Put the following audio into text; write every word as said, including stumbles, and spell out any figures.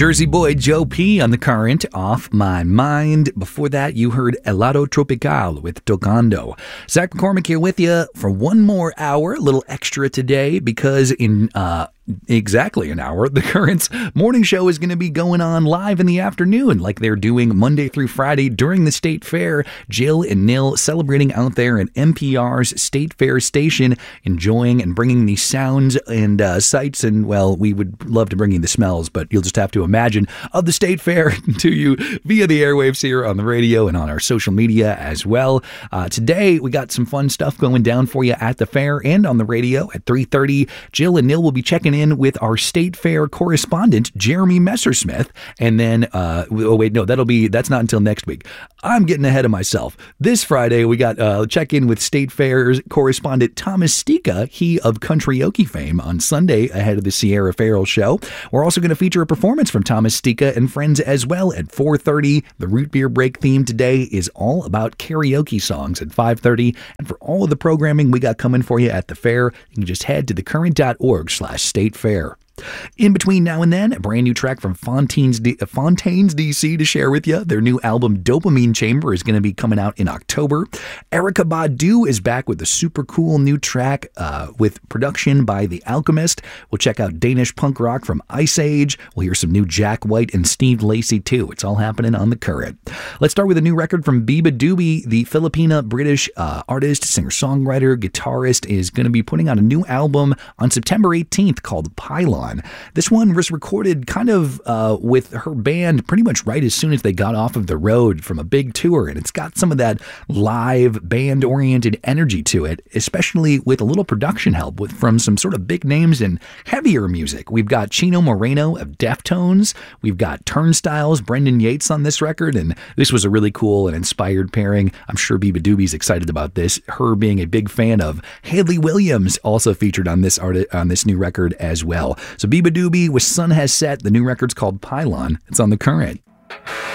Jersey boy Joe P on the current, Off My Mind. Before that, you heard Helado Tropical with Tocando. Zach McCormick here with you for one more hour, a little extra today, because in uh, exactly an hour, the Current's morning show is going to be going on live in the afternoon, like they're doing Monday through Friday during the State Fair. Jill and Nil celebrating out there at N P R's State Fair station, enjoying and bringing the sounds and uh, sights, and, well, we would love to bring you the smells, but you'll just have to imagine, of the State Fair to you via the airwaves here on the radio and on our social media as well. Uh, today, we got some fun stuff going down for you at the fair and on the radio at three thirty. Jill and Nil will be checking in with our State Fair correspondent, Jeremy Messersmith. And then, uh, oh wait, no, that'll be, that's not until next week. I'm getting ahead of myself. This Friday, we got uh, check in with State Fair's correspondent, Thomas Stika, he of Country-oke fame, on Sunday ahead of the Sierra Farrell show. We're also going to feature a performance from Thomas Stika and friends as well at four thirty. The Root Beer Break theme today is all about karaoke songs at five thirty. And for all of the programming we got coming for you at the fair, you can just head to thecurrent.org slash state fair. In between now and then, a brand new track from Fontaines, D- Fontaines D C to share with you. Their new album, Dopamine Chamber, is going to be coming out in October. Erykah Badu is back with a super cool new track uh, with production by The Alchemist. We'll check out Danish punk rock from Ice Age. We'll hear some new Jack White and Steve Lacy, too. It's all happening on the Current. Let's start with a new record from beabadoobee. The Filipina-British uh, artist, singer-songwriter, guitarist is going to be putting out a new album on September eighteenth called Pylon. This one was recorded kind of uh, with her band pretty much right as soon as they got off of the road from a big tour, and it's got some of that live band-oriented energy to it, especially with a little production help with from some sort of big names in heavier music. We've got Chino Moreno of Deftones, we've got Turnstiles, Brendan Yates on this record, and this was a really cool and inspired pairing. I'm sure beabadoobee's excited about this, her being a big fan of Hayley Williams, also featured on this art- on this new record as well. So beabadoobee with Sun Has Set. The new record's called Pylon. It's on the Current.